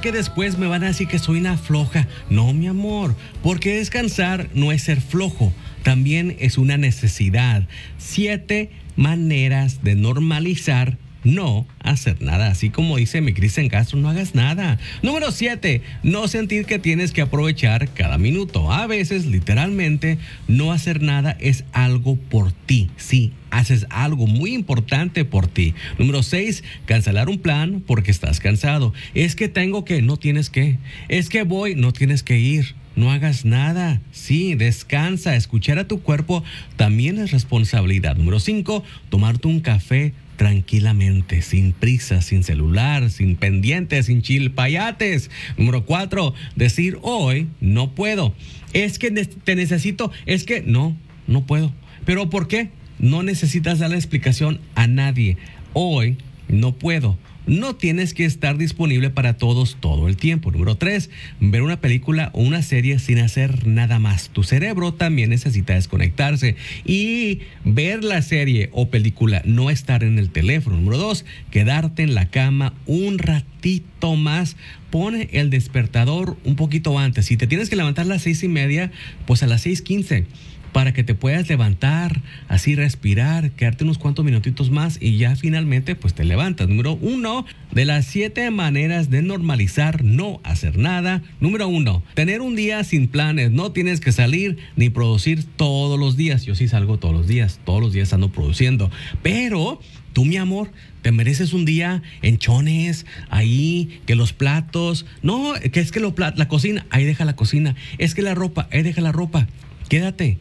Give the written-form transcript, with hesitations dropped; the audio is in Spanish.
que después me van a decir que soy una floja. No, mi amor, porque descansar no es ser flojo, también es una necesidad. 7 maneras de normalizar no hacer nada. Así como dice mi Cristian Castro, no hagas nada. Número 7, no sentir que tienes que aprovechar cada minuto. A veces, literalmente, no hacer nada es algo por ti. Sí, haces algo muy importante por ti. Número 6, cancelar un plan porque estás cansado. Es que tengo que, no tienes que. Es que voy, no tienes que ir. No hagas nada. Sí, descansa. Escuchar a tu cuerpo también es responsabilidad. Número 5, tomarte un café tranquilamente, sin prisa, sin celular, sin pendientes, sin chilpayates. Número 4, decir hoy no puedo. Es que te necesito, es que no puedo. ¿Pero por qué? No necesitas dar la explicación a nadie. Hoy no puedo. No tienes que estar disponible para todos todo el tiempo. Número 3, ver una película o una serie sin hacer nada más. Tu cerebro también necesita desconectarse y ver la serie o película, no estar en el teléfono. Número 2, quedarte en la cama un ratito más. Pone el despertador un poquito antes. Si te tienes que levantar a las 6:30, pues a las 6:15. Para que te puedas levantar, así respirar, quedarte unos cuantos minutitos más y ya finalmente pues te levantas. Número 1 de las 7 maneras de normalizar no hacer nada. Número 1, tener un día sin planes. No tienes que salir ni producir todos los días. Yo sí salgo todos los días ando produciendo. Pero tú, mi amor, te mereces un día en chones, ahí, que los platos. No, que es que la cocina, ahí deja la cocina. Es que la ropa, ahí deja la ropa. Quédate.